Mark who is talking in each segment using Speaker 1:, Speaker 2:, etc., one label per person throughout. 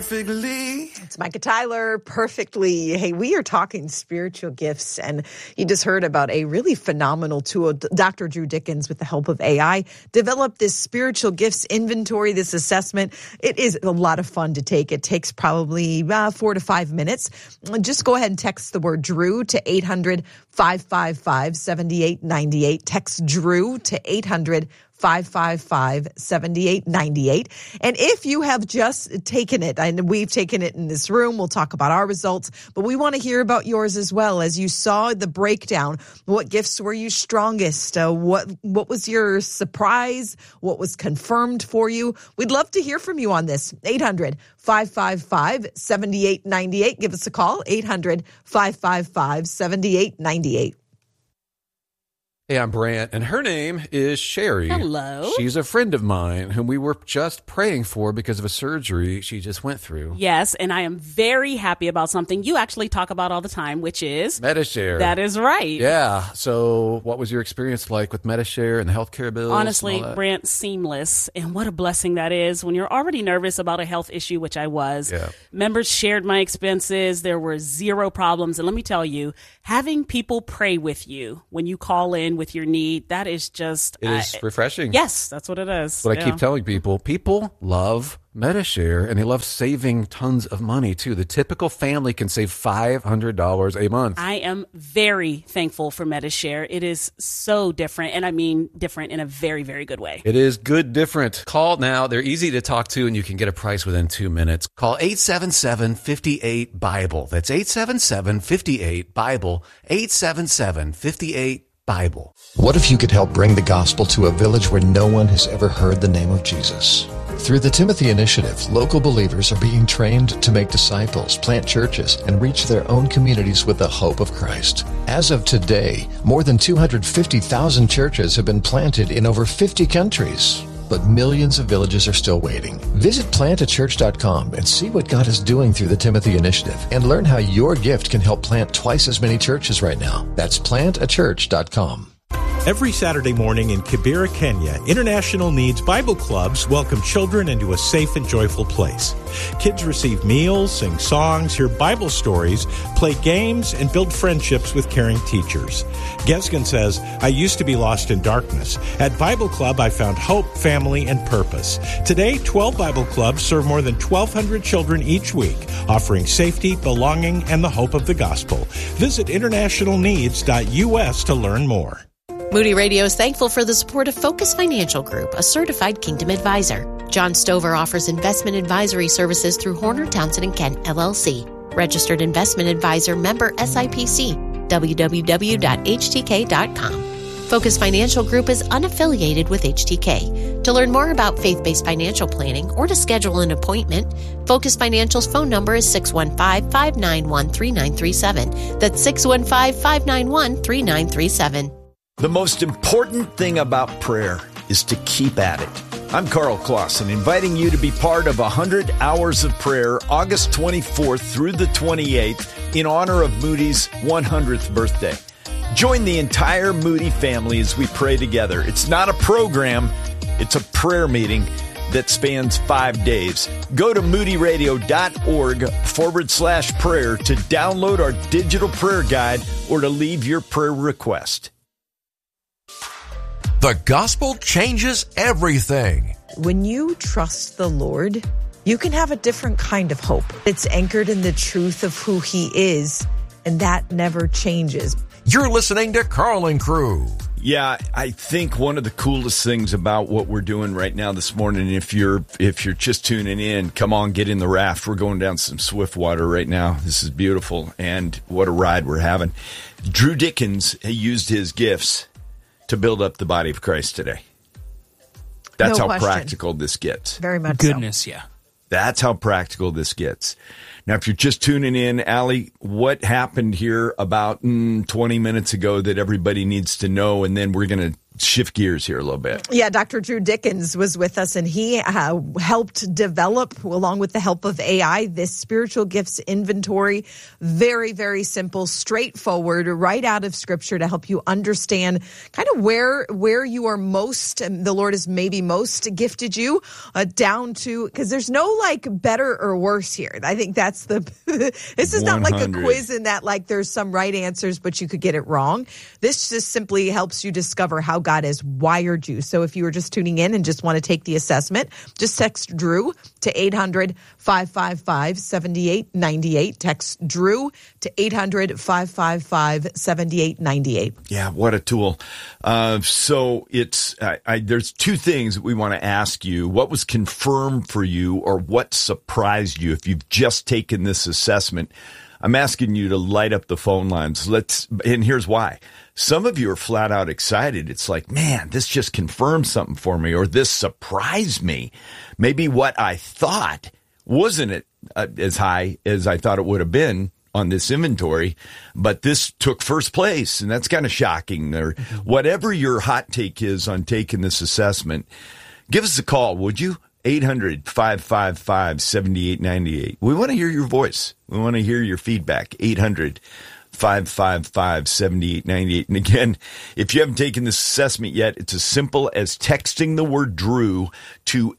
Speaker 1: perfectly.
Speaker 2: It's Micah Tyler, Perfectly. Hey, we are talking spiritual gifts, and you just heard about a really phenomenal tool. Dr. Drew Dickens, with the help of AI, developed this spiritual gifts inventory, this assessment. It is a lot of fun to take. It takes probably 4 to 5 minutes. Just go ahead and text the word Drew to 800-555-7898. Text Drew to 800-555-7898. And if you have just taken it, and we've taken it in this room, we'll talk about our results, but we want to hear about yours as well. As you saw the breakdown, what gifts were you strongest? What was your surprise? What was confirmed for you? We'd love to hear from you on this. 800-555-7898. Give us a call, 800-555-7898.
Speaker 3: Hey, I'm Brant, and her name is Sherry.
Speaker 4: Hello.
Speaker 3: She's a friend of mine whom we were just praying for because of a surgery she just went through.
Speaker 4: Yes, and I am very happy about something you actually talk about all the time, which is
Speaker 3: Medi-Share.
Speaker 4: That is right.
Speaker 3: Yeah. So what was your experience like with Medi-Share and the healthcare bills?
Speaker 4: Honestly, Brant, seamless. And what a blessing that is when you're already nervous about a health issue, which I was.
Speaker 3: Yeah.
Speaker 4: Members shared my expenses. There were zero problems. And let me tell you, having people pray with you when you call in with your need, that is just...
Speaker 3: It is refreshing.
Speaker 4: Yes, that's what it is.
Speaker 3: What I keep telling people. People love Medi-Share, and they love saving tons of money, too. The typical family can save $500 a month.
Speaker 4: I am very thankful for Medi-Share. It is so different, and I mean different in a very, very good way.
Speaker 3: It is good different. Call now. They're easy to talk to, and you can get a price within 2 minutes. Call 877-58-BIBLE. That's 877-58-BIBLE. 877-58-BIBLE.
Speaker 5: What if you could help bring the gospel to a village where no one has ever heard the name of Jesus? Through the Timothy Initiative, local believers are being trained to make disciples, plant churches, and reach their own communities with the hope of Christ. As of today, more than 250,000 churches have been planted in over 50 countries. But millions of villages are still waiting. Visit plantachurch.com and see what God is doing through the Timothy Initiative and learn how your gift can help plant twice as many churches right now. That's plantachurch.com.
Speaker 6: Every Saturday morning in Kibera, Kenya, International Needs Bible Clubs welcome children into a safe and joyful place. Kids receive meals, sing songs, hear Bible stories, play games, and build friendships with caring teachers. Gesgen says, I used to be lost in darkness. At Bible Club, I found hope, family, and purpose. Today, 12 Bible Clubs serve more than 1,200 children each week, offering safety, belonging, and the hope of the gospel. Visit internationalneeds.us to learn more.
Speaker 7: Moody Radio is thankful for the support of Focus Financial Group, a certified Kingdom advisor. John Stover offers investment advisory services through Horner, Townsend & Kent, LLC. Registered investment advisor, member SIPC, www.htk.com. Focus Financial Group is unaffiliated with HTK. To learn more about faith-based financial planning or to schedule an appointment, Focus Financial's phone number is 615-591-3937. That's 615-591-3937.
Speaker 8: The most important thing about prayer is to keep at it. I'm Carl Clausen, inviting you to be part of 100 Hours of Prayer, August 24th through the 28th, in honor of Moody's 100th birthday. Join the entire Moody family as we pray together. It's not a program, it's a prayer meeting that spans 5 days. Go to moodyradio.org/prayer to download our digital prayer guide or to leave your prayer request.
Speaker 9: The gospel changes everything.
Speaker 2: When you trust the Lord, you can have a different kind of hope. It's anchored in the truth of who He is, and that never changes.
Speaker 9: You're listening to Carl and Crew.
Speaker 8: Yeah, I think one of the coolest things about what we're doing right now this morning, if you're just tuning in, come on, get in the raft. We're going down some swift water right now. This is beautiful, and what a ride we're having. Drew Dickens used his gifts to build up the body of Christ today. That's
Speaker 2: no
Speaker 8: how
Speaker 2: question.
Speaker 8: Practical this gets.
Speaker 2: Very much
Speaker 10: Goodness, yeah.
Speaker 8: That's how practical this gets. Now, if you're just tuning in, Allie, what happened here about 20 minutes ago that everybody needs to know, and then we're going to shift gears here a little bit.
Speaker 2: Yeah, Dr. Drew Dickens was with us, and he helped develop, along with the help of AI, this spiritual gifts inventory. Very, very simple, straightforward, right out of Scripture to help you understand kind of where you are most, and the Lord has maybe most gifted you, down to, because there's no like better or worse here. I think that's this is not like a quiz in that like there's some right answers, but you could get it wrong. This just simply helps you discover how God has wired you. So if you were just tuning in and just want to take the assessment, just text Drew to 800-555-7898. Text Drew to 800-555-7898.
Speaker 8: Yeah, what a tool. So it's there's two things that we want to ask you. What was confirmed for you, or what surprised you if you've just taken this assessment? I'm asking you to light up the phone lines. And here's why. Some of you are flat out excited. It's like, man, this just confirmed something for me, or this surprised me. Maybe what I thought wasn't as high as I thought it would have been on this inventory, but this took first place, and that's kind of shocking. Or whatever your hot take is on taking this assessment, give us a call, would you? 800-555-7898. We want to hear your voice. We want to hear your feedback. 800-555-7898. And again, if you haven't taken this assessment yet, it's as simple as texting the word Drew to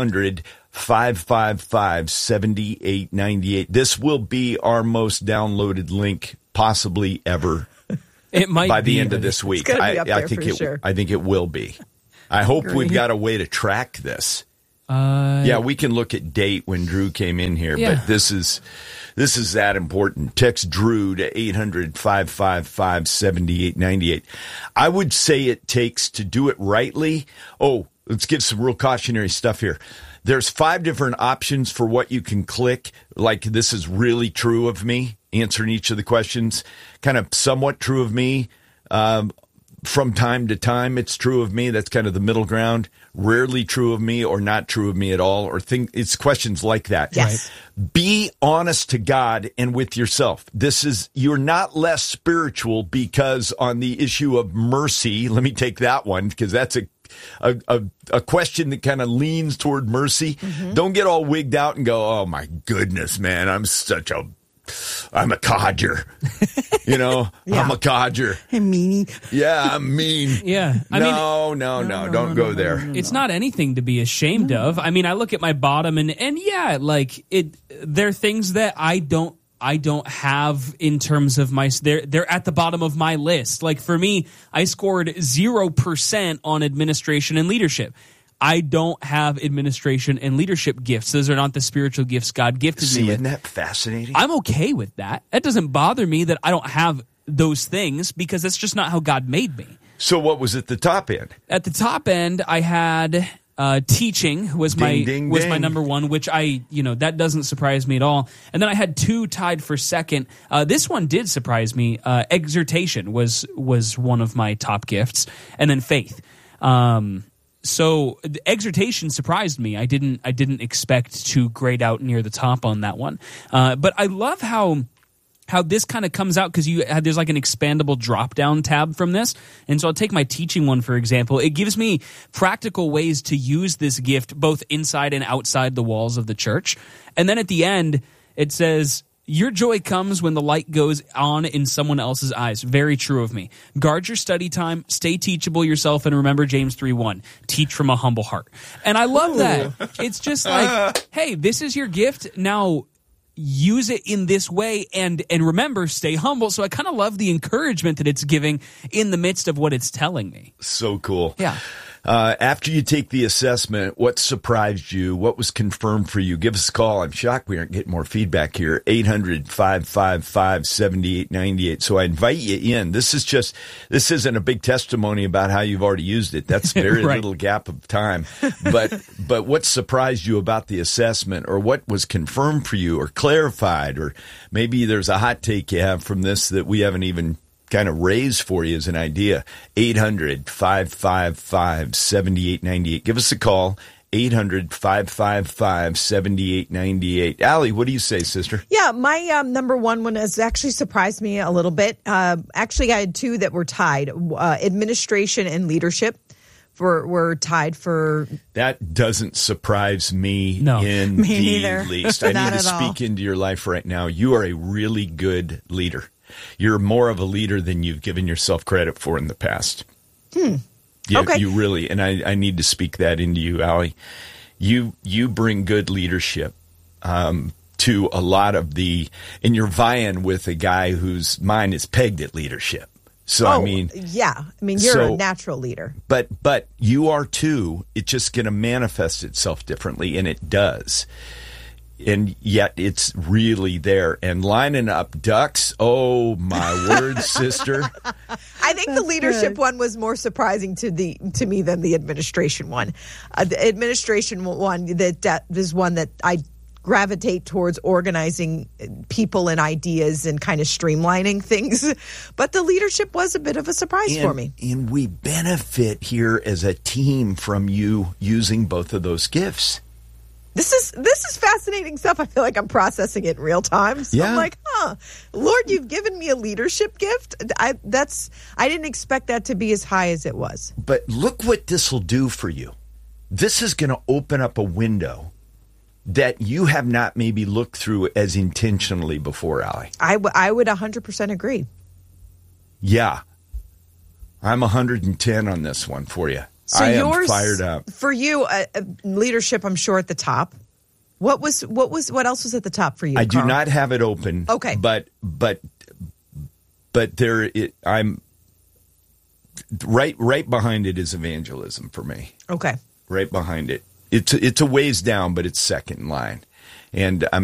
Speaker 8: 800-555-7898. This will be our most downloaded link possibly ever.
Speaker 1: It might
Speaker 8: by the
Speaker 1: be
Speaker 8: end of this week.
Speaker 2: I think
Speaker 8: it will be. I hope we've got a way to track this. Yeah, we can look at date when Drew came in here, but this is that important. Text Drew to 800-555-7898. I would say it takes, to do it rightly. Oh, let's give some real cautionary stuff here. There's 5 different options for what you can click. Like, this is really true of me, answering each of the questions. Kind of somewhat true of me. From time to time, it's true of me. That's kind of the middle ground. Rarely true of me, or not true of me at all, or it's questions like that.
Speaker 2: Yes.
Speaker 8: Right. Be honest to God and with yourself. You're not less spiritual because on the issue of mercy, let me take that one, because that's a question that kind of leans toward mercy. Mm-hmm. Don't get all wigged out and go, oh my goodness, man, I'm a codger. Yeah. I'm a codger.
Speaker 2: I'm meanie.
Speaker 8: Yeah, I'm mean.
Speaker 1: Yeah.
Speaker 8: No, don't go there.
Speaker 1: It's not anything to be ashamed of. I mean, I look at my bottom and yeah, like there are things that I don't have in terms of they're at the bottom of my list. Like for me, I scored 0% on administration and leadership. I don't have administration and leadership gifts. Those are not the spiritual gifts God gifted me with.
Speaker 8: Isn't that fascinating?
Speaker 1: I'm okay with that. That doesn't bother me that I don't have those things, because that's just not how God made me.
Speaker 8: So what was at the top end?
Speaker 1: At the top end, I had teaching was my number one, which that doesn't surprise me at all. And then I had 2 tied for second. This one did surprise me. Exhortation was one of my top gifts, and then faith. So the exhortation surprised me. I didn't expect to grade out near the top on that one. But I love how this kind of comes out, because there's like an expandable drop-down tab from this. And so I'll take my teaching one, for example. It gives me practical ways to use this gift both inside and outside the walls of the church. And then at the end, it says, your joy comes when the light goes on in someone else's eyes. Very true of me. Guard your study time, stay teachable yourself, and remember James 3:1. Teach from a humble heart. And I love that. It's just like, hey, this is your gift. Now use it in this way, and remember, stay humble. So I kind of love the encouragement that it's giving in the midst of what it's telling me.
Speaker 8: So cool.
Speaker 1: Yeah.
Speaker 8: After you take the assessment, what surprised you? What was confirmed for you? Give us a call. I'm shocked we aren't getting more feedback here. 800-555-7898. So I invite you in. This isn't a big testimony about how you've already used it. That's very
Speaker 1: right.
Speaker 8: Little gap of time. But what surprised you about the assessment, or what was confirmed for you or clarified, or maybe there's a hot take you have from this that we haven't even kind of raised for you as an idea. 800-555-7898. Give us a call. 800-555-7898. Allie, what do you say, sister?
Speaker 2: Yeah, my number one has actually surprised me a little bit. Actually, I had two that were tied. Administration and leadership were tied for...
Speaker 8: That doesn't surprise me in the least. I need to speak into your life right now. You are a really good leader. You're more of a leader than you've given yourself credit for in the past. Yeah, okay. You really, and I need to speak that into you, Allie. You bring good leadership to a lot of and you're vying with a guy whose mind is pegged at leadership. So,
Speaker 2: you're a natural leader.
Speaker 8: But you are too. It's just going to manifest itself differently, and it does. And yet it's really there. And lining up ducks, oh my word, sister.
Speaker 2: I think the leadership one was more surprising to me than the administration one. The administration one, that is one that I gravitate towards organizing people and ideas and kind of streamlining things. But the leadership was a bit of a surprise for me.
Speaker 8: And we benefit here as a team from you using both of those gifts.
Speaker 2: This is fascinating stuff. I feel like I'm processing it in real time. So I'm like, Lord, you've given me a leadership gift. I didn't expect that to be as high as it was.
Speaker 8: But look what this will do for you. This is going to open up a window that you have not maybe looked through as intentionally before, Allie.
Speaker 2: I would 100% agree.
Speaker 8: Yeah. I'm 110 on this one for you.
Speaker 2: So
Speaker 8: I am fired up.
Speaker 2: For you, leadership, I'm sure, at the top. What else was at the top for you,
Speaker 8: Carl?
Speaker 2: Do
Speaker 8: not have it open.
Speaker 2: Okay.
Speaker 8: But I'm right behind it is evangelism for me.
Speaker 2: Okay.
Speaker 8: Right behind it. It's a ways down, but it's second in line. And I'm